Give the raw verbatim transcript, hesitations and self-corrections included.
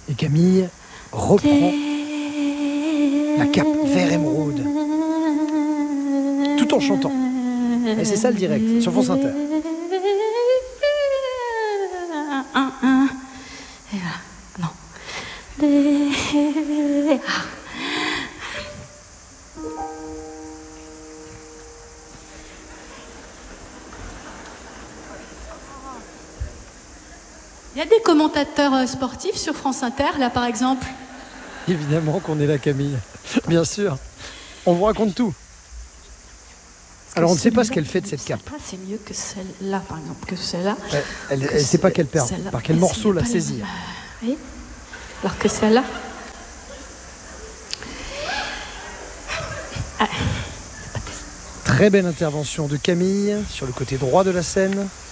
Et Camille reprend la cape vert émeraude, tout en chantant. Et c'est ça le direct, sur France Inter. Il y a des commentateurs sportifs sur France Inter, là par exemple. Évidemment qu'on est là, Camille. Bien sûr. On vous raconte tout. Alors on ne sait pas ce qu'elle fait de cette cape. C'est mieux que celle-là, par exemple, que celle-là. Elle ne sait pas quelle perd, par quel morceau la saisir. Oui. Alors que celle-là. Très belle intervention de Camille sur le côté droit de la scène.